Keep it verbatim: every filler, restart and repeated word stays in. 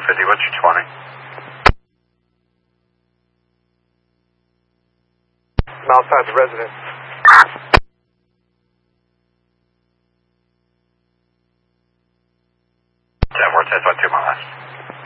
fifty, what's your twenty? I'm outside the residence. ten, we're ten by two, my last.